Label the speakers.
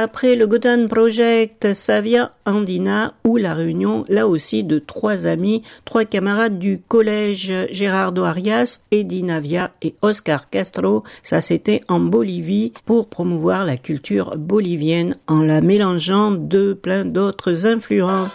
Speaker 1: Après le Gotan Project, ça vient Andina, où la réunion, là aussi, de 3 amis, 3 camarades du collège Gerardo Arias, Eddie Navia et Oscar Castro. Ça, c'était en Bolivie pour promouvoir la culture bolivienne en la mélangeant de plein d'autres influences.